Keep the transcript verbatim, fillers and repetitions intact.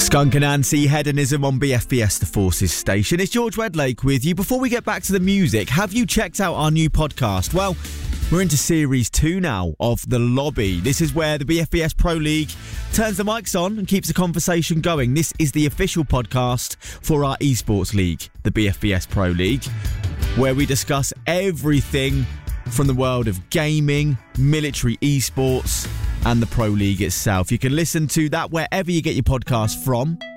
Skunk and Nancy, Hedonism on B F B S The Forces station. It's George Redlake with you. Before we get back to the music, have you checked out our new podcast? Well, we're into series two now of The Lobby. This is where the B F B S Pro League turns the mics on and keeps the conversation going. This is the official podcast for our esports league, the B F B S Pro League, where we discuss everything from the world of gaming, military esports, and the Pro League itself. You can listen to that wherever you get your podcast from.